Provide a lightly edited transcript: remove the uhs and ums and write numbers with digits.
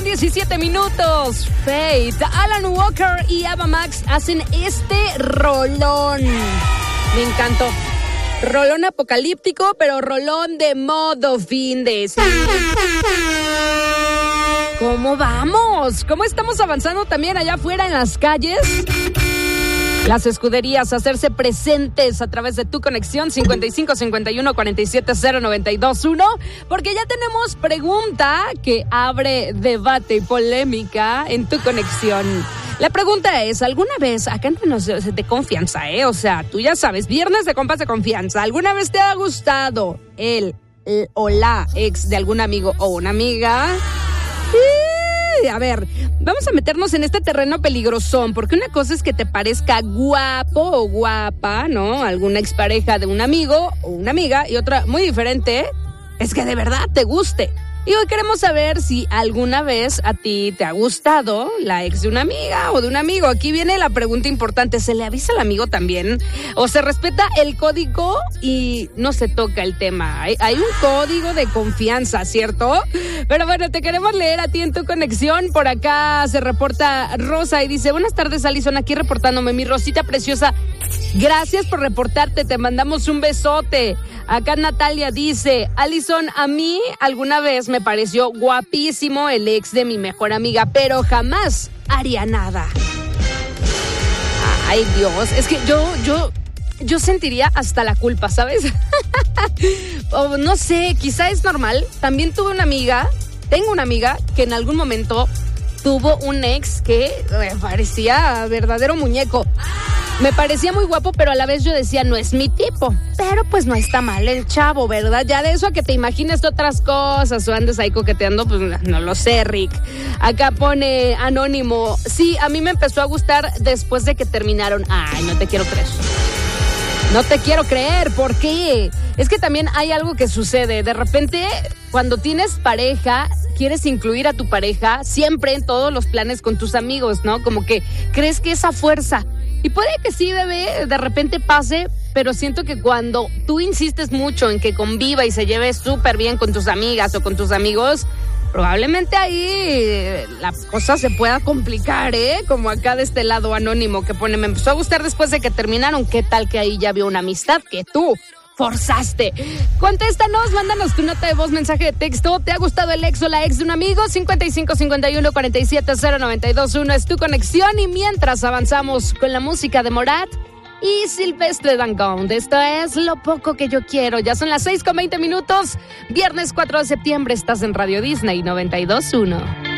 17 minutos. Fate, Alan Walker y Ava Max hacen este rolón. Me encantó. Rolón apocalíptico, pero rolón de modo fin de semana. ¿Cómo vamos? ¿Cómo estamos avanzando también allá afuera en las calles? Las escuderías, hacerse presentes a través de tu conexión 55 51 47 092 1, porque ya tenemos pregunta que abre debate y polémica en tu conexión. La pregunta es, ¿alguna vez, acá nos de confianza, o sea, tú ya sabes, viernes de compas de confianza, ¿alguna vez te ha gustado el o la ex de algún amigo o una amiga? A ver, vamos a meternos en este terreno peligrosón, porque una cosa es que te parezca guapo o guapa, ¿no? Alguna expareja de un amigo o una amiga, y otra muy diferente es que de verdad te guste. Y hoy queremos saber si alguna vez a ti te ha gustado la ex de una amiga o de un amigo. Aquí viene la pregunta importante, ¿se le avisa al amigo también? ¿O se respeta el código y no se toca el tema? Hay un código de confianza, ¿cierto? Pero bueno, te queremos leer a ti en tu conexión. Por acá se reporta Rosa y dice, buenas tardes, Alison, aquí reportándome, mi Rosita preciosa. Gracias por reportarte, te mandamos un besote. Acá Natalia dice, Alison, a mí alguna vez me pareció guapísimo el ex de mi mejor amiga, pero jamás haría nada. Ay, Dios, es que yo sentiría hasta la culpa, ¿sabes? O no sé, quizá es normal. También tengo una amiga que en algún momento tuvo un ex que me parecía verdadero muñeco. Me parecía muy guapo, pero a la vez yo decía, no es mi tipo. Pero pues no está mal el chavo, ¿verdad? Ya de eso a que te imagines otras cosas o andes ahí coqueteando, pues no lo sé, Rick. Acá pone Anónimo, sí, a mí me empezó a gustar después de que terminaron. Ay, no te quiero creer. No te quiero creer, ¿por qué? Es que también hay algo que sucede. De repente, cuando tienes pareja, quieres incluir a tu pareja siempre en todos los planes con tus amigos, ¿no? Como que crees que esa fuerza. Y puede que sí, bebé, de repente pase, pero siento que cuando tú insistes mucho en que conviva y se lleve súper bien con tus amigas o con tus amigos, probablemente ahí la cosa se pueda complicar, Como acá de este lado Anónimo que pone, me empezó a gustar después de que terminaron. ¿Qué tal que ahí ya vio una amistad que tú forzaste? Contéstanos, mándanos tu nota de voz, mensaje de texto. ¿Te ha gustado el ex o la ex de un amigo? 55 51 47 092 1 es tu conexión. Y mientras avanzamos con la música de Morat y Silvestre Dangond, esto es Lo Poco Que Yo Quiero. Ya son las 6:20 minutos. Viernes 4 de septiembre, estás en Radio Disney 92.1.